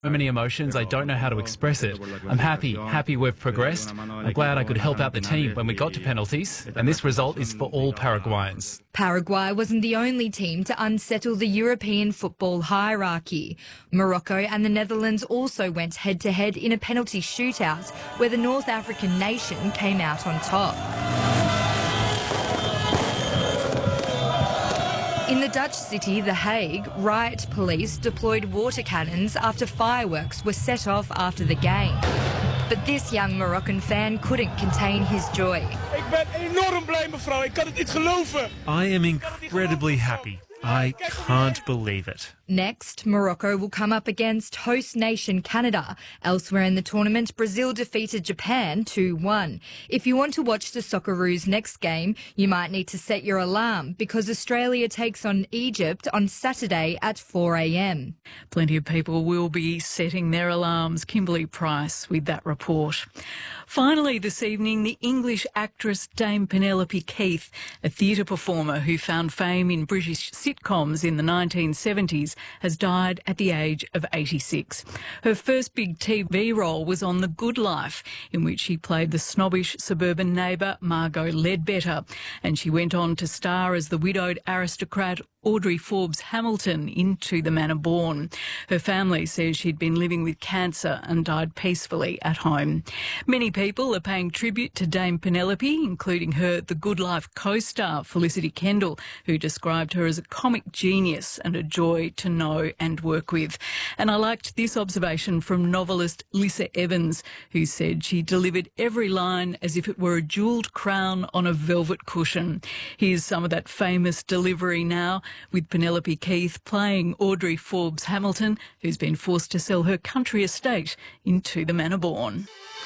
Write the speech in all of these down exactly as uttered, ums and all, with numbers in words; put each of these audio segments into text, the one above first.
So many emotions, I don't know how to express it. I'm happy, happy we've progressed. I'm glad I could help out the team when we got to penalties, and this result is for all Paraguayans. Paraguay wasn't the only team to unsettle the European football hierarchy. Morocco and the Netherlands also went head-to-head in a penalty shootout where the North African nation came out on top. In the Dutch city, The Hague, riot police deployed water cannons after fireworks were set off after the game. But this young Moroccan fan couldn't contain his joy. Ik ben enorm blij, mevrouw. Ik kan het niet geloven. I am incredibly happy. I can't believe it. Next, Morocco will come up against host nation Canada. Elsewhere in the tournament, Brazil defeated Japan two one. If you want to watch the Socceroos' next game, you might need to set your alarm because Australia takes on Egypt on Saturday at four a m. Plenty of people will be setting their alarms. Kimberly Price with that report. Finally this evening, the English actress Dame Penelope Keith, a theatre performer who found fame in British sitcoms in the nineteen seventies, has died at the age of eighty-six. Her first big T V role was on The Good Life, in which she played the snobbish suburban neighbour Margot Ledbetter, and she went on to star as the widowed aristocrat Audrey Forbes Hamilton in To the Manor Born. Her family says she'd been living with cancer and died peacefully at home. Many people are paying tribute to Dame Penelope, including her The Good Life co-star Felicity Kendall, who described her as a comic genius and a joy to know and work with. And I liked this observation from novelist Lisa Evans, who said she delivered every line as if it were a jewelled crown on a velvet cushion. Here's some of that famous delivery now, with Penelope Keith playing Audrey Forbes Hamilton, who's been forced to sell her country estate in To the Manor Born.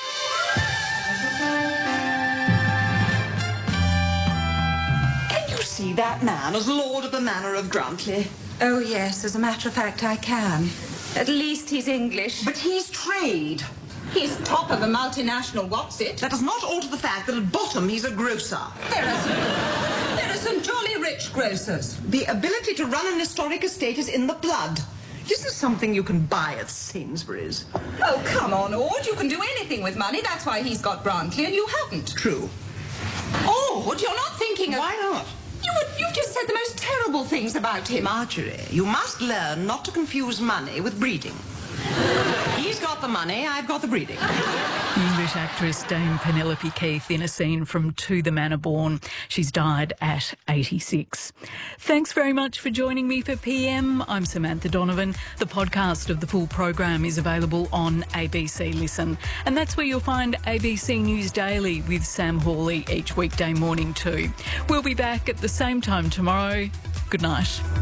Can you see that man as Lord of the Manor of Grantley? Oh, yes, as a matter of fact, I can. At least he's English. But he's trade. He's top of a multinational, what's it? That does not alter the fact that at bottom he's a grocer. There are some, there are some jolly rich grocers. The ability to run an historic estate is in the blood. This is something you can buy at Sainsbury's. Oh, come on, Ord. You can do anything with money. That's why he's got Brantley and you haven't. True. Ord, you're not thinking of... Why not? You, you've just said the most terrible things about him. Marjorie, you must learn not to confuse money with breeding. He's got the money, I've got the breeding. The English actress Dame Penelope Keith in a scene from To the Manor Born. She's died at eighty-six. Thanks very much for joining me for P M. I'm Samantha Donovan. The podcast of the full program is available on A B C Listen. And that's where you'll find A B C News Daily with Sam Hawley each weekday morning too. We'll be back at the same time tomorrow. Good night.